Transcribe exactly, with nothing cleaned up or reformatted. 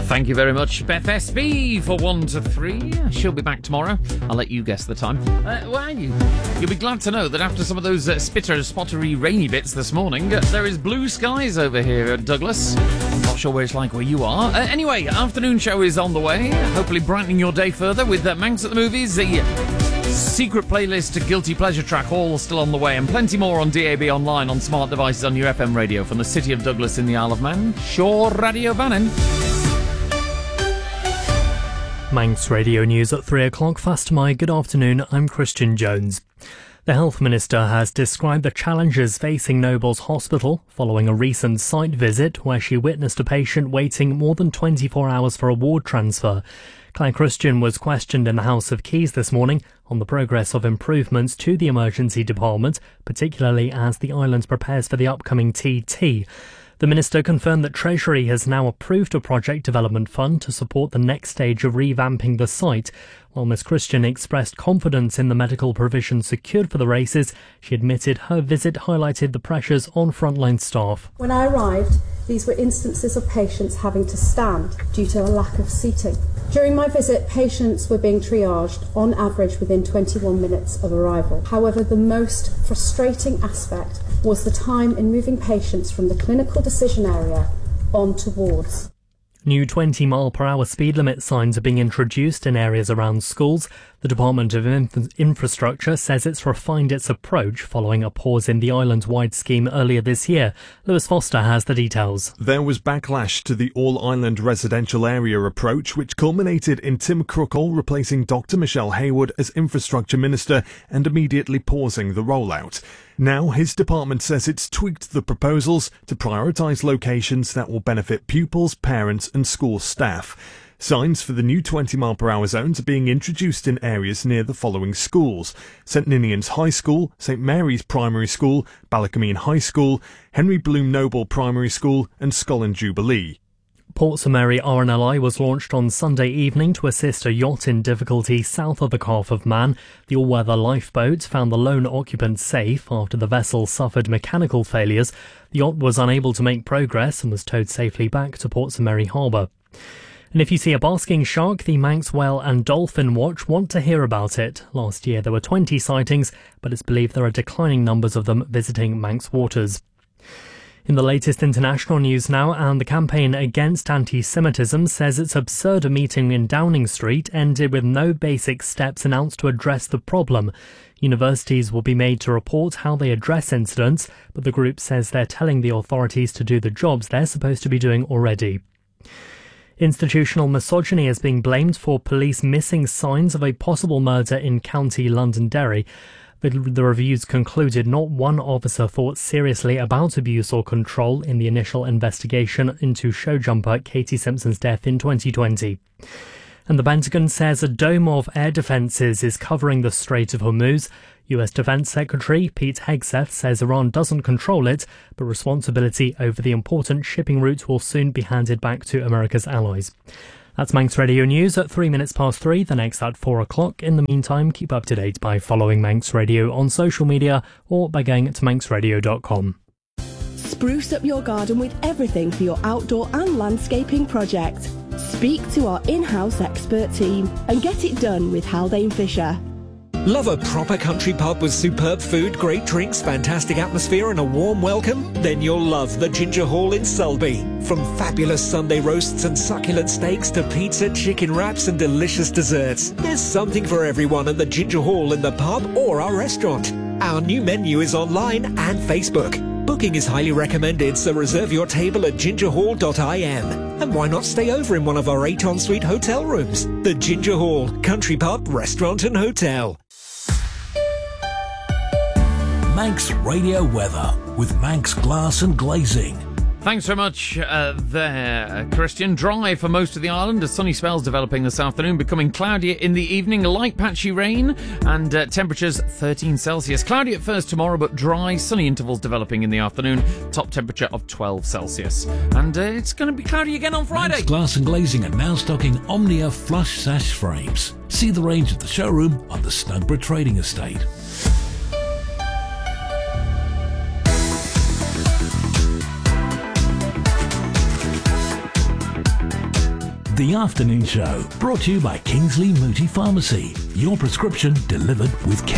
Thank you very much, Beth S B, for one to three. She'll be back tomorrow. I'll let you guess the time. Uh, well, you, you'll be glad to know that after some of those uh, spitter, spottery, rainy bits this morning, uh, there is blue skies over here at Douglas. Not sure where it's like where you are. Uh, anyway, afternoon show is on the way. Hopefully brightening your day further with uh, Manx at the Movies, the secret playlist, guilty pleasure track, all still on the way, and plenty more on D A B online, on smart devices, on your F M radio from the city of Douglas in the Isle of Man. Shaw Radio Bannon. Manx Radio News at three o'clock. Fast my good afternoon, I'm Christian Jones. The Health Minister has described the challenges facing Nobles Hospital following a recent site visit where she witnessed a patient waiting more than twenty-four hours for a ward transfer. Claire Christian was questioned in the House of Keys this morning on the progress of improvements to the emergency department, particularly as the island prepares for the upcoming T T. The Minister confirmed that Treasury has now approved a project development fund to support the next stage of revamping the site. While Miss Christian expressed confidence in the medical provision secured for the races, she admitted her visit highlighted the pressures on frontline staff. When I arrived, these were instances of patients having to stand due to a lack of seating. During my visit, patients were being triaged on average within twenty-one minutes of arrival. However, the most frustrating aspect was the time in moving patients from the clinical decision area onto wards. New twenty mile per hour speed limit signs are being introduced in areas around schools. The Department of Inf- Infrastructure says it's refined its approach following a pause in the island-wide scheme earlier this year. Lewis Foster has the details. There was backlash to the all-island residential area approach, which culminated in Tim Crookall replacing Doctor Michelle Haywood as Infrastructure Minister and immediately pausing the rollout. Now his department says it's tweaked the proposals to prioritise locations that will benefit pupils, parents and school staff. Signs for the new twenty mile per hour zones are being introduced in areas near the following schools: St Ninian's High School, St Mary's Primary School, Ballacameen High School, Henry Bloom Noble Primary School and Scollin Jubilee. Portsomerry R N L I was launched on Sunday evening to assist a yacht in difficulty south of the Calf of Man. The all-weather lifeboat found the lone occupant safe after the vessel suffered mechanical failures. The yacht was unable to make progress and was towed safely back to Portsomerry Harbour. And if you see a basking shark, the Manx Whale and Dolphin Watch want to hear about it. Last year there were twenty sightings, but it's believed there are declining numbers of them visiting Manx waters. In the latest international news now, and the campaign against anti-Semitism says it's absurd a meeting in Downing Street ended with no basic steps announced to address the problem. Universities will be made to report how they address incidents, but the group says they're telling the authorities to do the jobs they're supposed to be doing already. Institutional misogyny is being blamed for police missing signs of a possible murder in County Londonderry. The, the reviews concluded not one officer thought seriously about abuse or control in the initial investigation into show jumper Katie Simpson's death in twenty twenty. And the Pentagon says a dome of air defences is covering the Strait of Hormuz. U S Defense Secretary Pete Hegseth says Iran doesn't control it, but responsibility over the important shipping route will soon be handed back to America's allies. That's Manx Radio News at three minutes past three, the next at four o'clock. In the meantime, keep up to date by following Manx Radio on social media or by going to manx radio dot com. Spruce up your garden with everything for your outdoor and landscaping project. Speak to our in-house expert team and get it done with Haldane Fisher. Love a proper country pub with superb food, great drinks, fantastic atmosphere and a warm welcome? Then you'll love the Ginger Hall in Sulby. From fabulous Sunday roasts and succulent steaks to pizza, chicken wraps and delicious desserts, there's something for everyone at the Ginger Hall in the pub or our restaurant. Our new menu is online and Facebook. Booking is highly recommended, so reserve your table at ginger hall dot I M. And why not stay over in one of our eight ensuite hotel rooms? The Ginger Hall, country pub, restaurant and hotel. Manx Radio Weather with Manx Glass and Glazing. Thanks very much uh, there, Christian. Dry for most of the island. A sunny spells developing this afternoon, becoming cloudier in the evening. Light patchy rain and uh, temperatures thirteen Celsius. Cloudy at first tomorrow, but dry. Sunny intervals developing in the afternoon. Top temperature of twelve Celsius. And uh, it's going to be cloudy again on Friday. Manx Glass and Glazing are now stocking Omnia flush sash frames. See the range at the showroom on the Snugborough Trading Estate. The Afternoon Show, brought to you by Kingsley Moody Pharmacy. Your prescription delivered with care.